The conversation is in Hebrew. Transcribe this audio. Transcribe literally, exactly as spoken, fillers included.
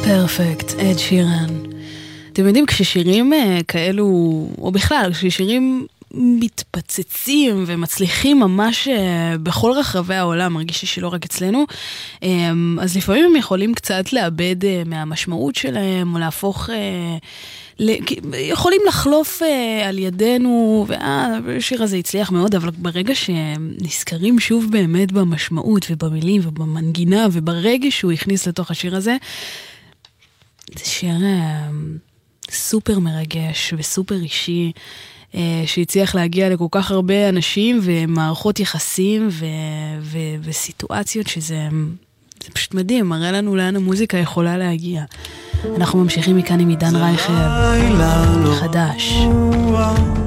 פרפקט, אד שירן. אתם יודעים, כששירים כאלו, או בכלל, כששירים מתפצצים ומצליחים ממש בכל רחבי העולם, מרגיש שלא רק אצלנו, אז לפעמים הם יכולים קצת לאבד מהמשמעות שלהם, או להפוך, יכולים לחלוף על ידינו, והשיר הזה הצליח מאוד, אבל ברגע שנזכרים שוב באמת במשמעות ובמילים ובמנגינה וברגע שהוא הכניס לתוך השיר הזה, זה שיר סופר מרגש וסופר אישי, שהצליח להגיע לכל כך הרבה אנשים ומערכות יחסים ו- ו- וסיטואציות שזה זה פשוט מדהים, מראה לנו לאן המוזיקה יכולה להגיע. אנחנו ממשיכים מכאן עם עידן רייכל, חדש.